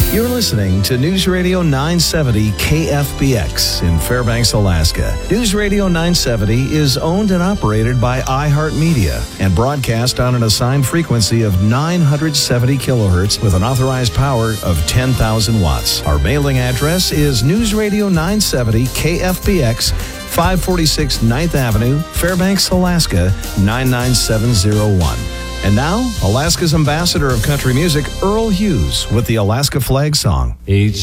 You're listening to News Radio 970 KFBX in Fairbanks, Alaska. News Radio 970 is owned and operated by iHeartMedia and broadcast on an assigned frequency of 970 kilohertz with an authorized power of 10,000 watts. Our mailing address is News Radio 970 KFBX, 546 9th Avenue, Fairbanks, Alaska, 99701. And now, Alaska's ambassador of country music, Earl Hughes, with the Alaska Flag Song.